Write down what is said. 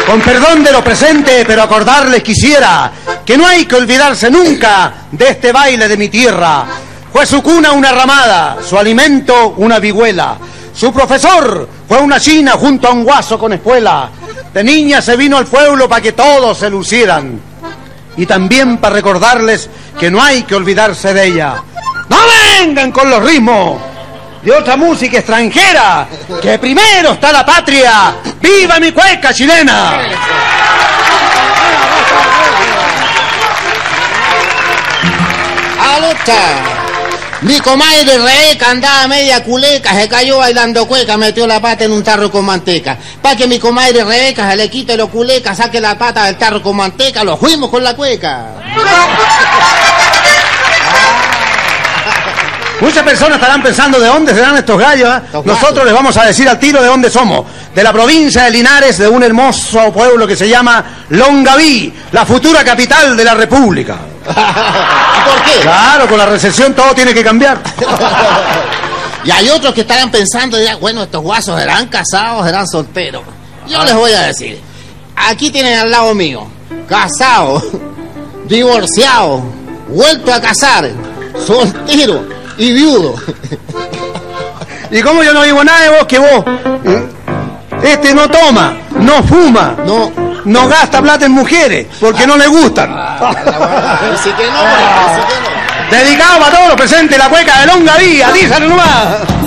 Con perdón de lo presente, pero acordarles quisiera que no hay que olvidarse nunca de este baile de mi tierra. Fue su cuna una ramada, su alimento una vihuela. Su profesor fue una china junto a un guaso con espuela. De niña se vino al pueblo para que todos se lucieran. Y también para recordarles que no hay que olvidarse de ella. ¡No vengan con los ritmos de otra música extranjera! ¡Que primero está la patria! ¡Viva mi cueca chilena! ¡Alucha! Mi comadre Rebeca andaba media culeca, se cayó bailando cueca, metió la pata en un tarro con manteca. Para que mi comadre Rebeca se le quite lo culeca, saque la pata del tarro con manteca, lo fuimos con la cueca. Muchas personas estarán pensando de dónde serán estos gallos, ¿eh? Nosotros les vamos a decir al tiro de dónde somos. De la provincia de Linares, de un hermoso pueblo que se llama Longaví, la futura capital de la República. ¿Por qué? Claro, con la recesión todo tiene que cambiar. Y hay otros que estarán pensando, bueno, estos guasos serán casados, serán solteros. Yo les voy a decir, aquí tienen al lado mío, casado, divorciado, vuelto a casar, soltero y viudo. ¿Y cómo yo no digo nada de vos que vos? Este no toma, no fuma, no gasta plata en mujeres, porque no le gustan. Así que no, Dedicado a todos los presentes, la cueca de Longaví, díselo nomás.